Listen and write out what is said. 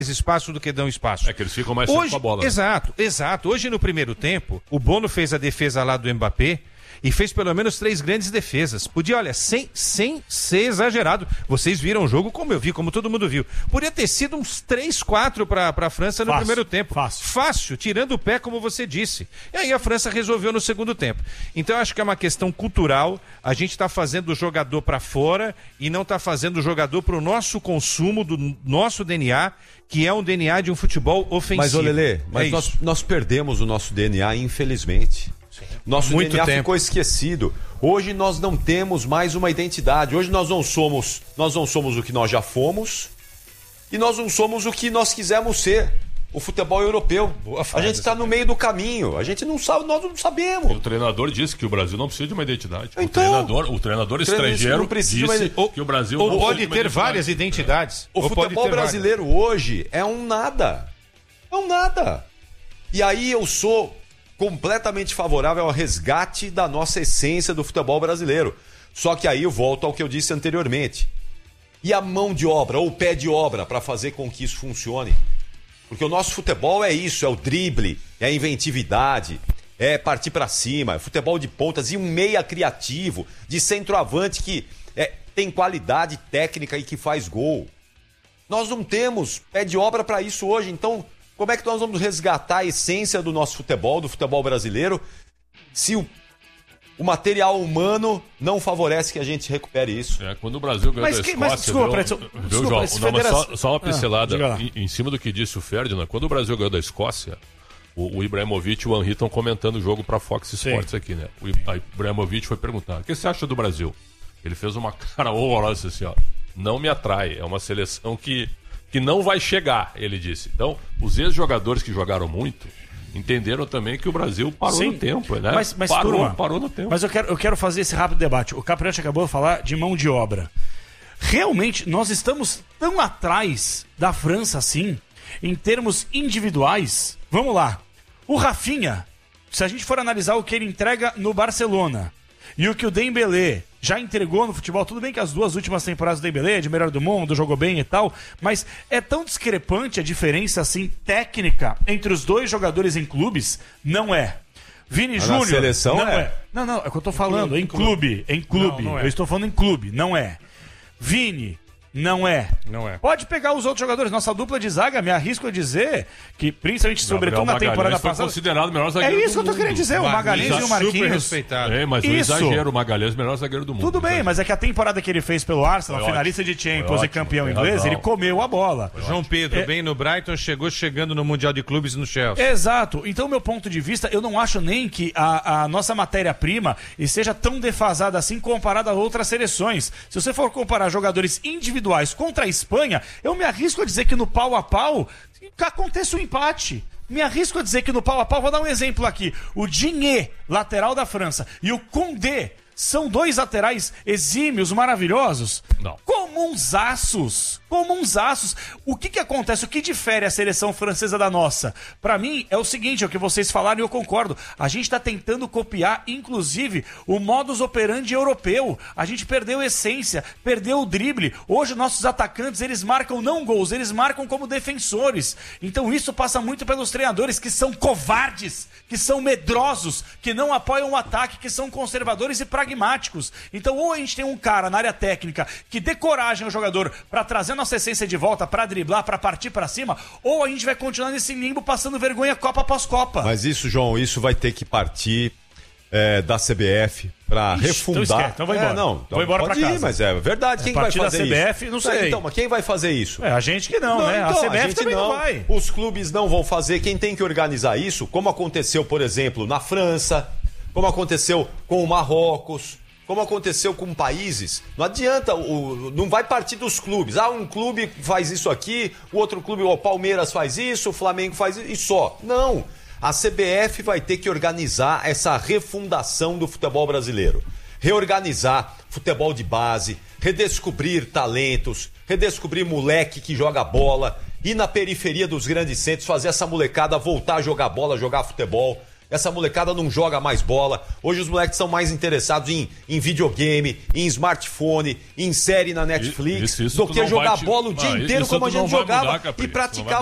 espaço do que dão espaço. É que eles ficam mais tempo com a bola. Exato. Hoje, no primeiro tempo, o Bono fez a defesa lá do Mbappé e fez pelo menos 3 grandes defesas. Podia, olha, sem ser exagerado. Vocês viram o jogo como eu vi, como todo mundo viu. Podia ter sido uns 3, 4 para a França no primeiro tempo. Fácil, tirando o pé, como você disse. E aí a França resolveu no segundo tempo. Então eu acho que é uma questão cultural. A gente está fazendo o jogador para fora e não está fazendo o jogador para o nosso consumo, do nosso DNA, que é um DNA de um futebol ofensivo. Mas, ô Lelê, nós perdemos o nosso DNA, infelizmente. Nosso DNA ficou esquecido. Hoje nós não temos mais uma identidade. Hoje nós não somos o que nós já fomos e nós não somos o que nós quisemos ser. O futebol europeu. A gente está no meio do caminho. A gente não sabe, nós não sabemos. E o treinador disse que o Brasil não precisa de uma identidade. Então, o treinador estrangeiro disse que o Brasil não pode ter várias identidades. O futebol brasileiro hoje é um nada. É um nada. E aí eu sou completamente favorável ao resgate da nossa essência do futebol brasileiro. Só que aí eu volto ao que eu disse anteriormente. E a mão de obra, ou o pé de obra, para fazer com que isso funcione? Porque o nosso futebol é isso, é o drible, é a inventividade, é partir para cima, é futebol de pontas e um meia criativo, de centroavante que tem qualidade técnica e que faz gol. Nós não temos pé de obra para isso hoje, então como é que nós vamos resgatar a essência do nosso futebol, do futebol brasileiro, se o material humano não favorece que a gente recupere isso? Quando o Brasil ganhou da Escócia... Só uma pincelada em cima do que disse o Ferdinand. Quando o Brasil ganhou da Escócia, o Ibrahimovic e o Henry estão comentando o jogo para Fox Sports aqui, né? O Ibrahimovic foi perguntar: o que você acha do Brasil? Ele fez uma cara horrorosa assim, ó. Não me atrai, é uma seleção que não vai chegar, ele disse. Então, os ex-jogadores que jogaram muito entenderam também que o Brasil parou no tempo, né? Mas parou no tempo. Mas eu quero fazer esse rápido debate. O Capriati acabou de falar de mão de obra. Realmente, nós estamos tão atrás da França assim, em termos individuais. Vamos lá. O Rafinha, se a gente for analisar o que ele entrega no Barcelona e o que o Dembélé já entregou no futebol, tudo bem que as 2 últimas temporadas do Dembélé é de melhor do mundo, jogou bem e tal, mas é tão discrepante a diferença assim técnica entre os 2 jogadores em clubes? Não é. Vini Júnior. Na seleção não é. Não, é o que eu tô falando, em clube. Não é. Eu estou falando em clube, não é. Vini, não é. Pode pegar os outros jogadores. Nossa dupla de zaga, me arrisco a dizer que, principalmente, sobretudo na temporada passada... foi considerado o melhor zagueiro do mundo. É isso que eu tô querendo dizer, o Magalhães e o Marquinhos. Super respeitado. Mas o exagero, o Magalhães, o melhor zagueiro do mundo. Tudo bem, mas é que a temporada que ele fez pelo Arsenal, finalista de Champions e campeão inglês, ele comeu a bola. João Pedro, bem no Brighton, chegando no Mundial de Clubes no Chelsea. Exato. Então, meu ponto de vista, eu não acho nem que a nossa matéria-prima esteja tão defasada assim comparada a outras seleções. Se você for comparar jogadores individuais contra a Espanha, eu me arrisco a dizer que no pau a pau aconteça um empate. Me arrisco a dizer que no pau a pau, vou dar um exemplo aqui. O Digne, lateral da França, e o Koundé são 2 laterais exímios, maravilhosos. Não. Comunzaços. O que acontece? O que difere a seleção francesa da nossa? Pra mim, é o seguinte, é o que vocês falaram e eu concordo. A gente tá tentando copiar, inclusive, o modus operandi europeu. A gente perdeu a essência, perdeu o drible. Hoje, nossos atacantes, eles marcam não gols, eles marcam como defensores. Então, isso passa muito pelos treinadores que são covardes, que são medrosos, que não apoiam o ataque, que são conservadores e pragmáticos. Então, ou a gente tem um cara na área técnica que dê coragem ao jogador pra trazer a nossa essência de volta, pra driblar, pra partir pra cima, ou a gente vai continuar nesse limbo passando vergonha Copa após Copa. Mas isso, João, isso vai ter que partir da CBF pra refundar. Então vai embora. Vou embora pra casa. Mas é verdade. Quem vai fazer isso? A partir da CBF, não sei. Então, mas quem vai fazer isso? A gente que não, né? Então, a CBF também não vai. Os clubes não vão fazer. Quem tem que organizar isso, como aconteceu, por exemplo, na França, como aconteceu com o Marrocos, como aconteceu com países, não adianta, não vai partir dos clubes. Um clube faz isso aqui, o outro clube, o Palmeiras faz isso, o Flamengo faz isso, e só. Não. A CBF vai ter que organizar essa refundação do futebol brasileiro. Reorganizar futebol de base, redescobrir talentos, redescobrir moleque que joga bola, ir na periferia dos grandes centros, fazer essa molecada voltar a jogar bola, jogar futebol. Essa molecada não joga mais bola. Hoje os moleques são mais interessados em videogame, em smartphone, em série na Netflix, do que jogar bola o dia inteiro como a gente jogava e praticar